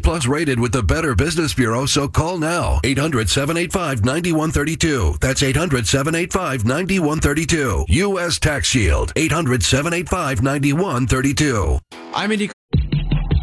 Plus rated with the Better Business Bureau, so call now. 800-785-9132. That's 800-785-9132. U.S. Tax Shield. 800-785-9132. I'm Andy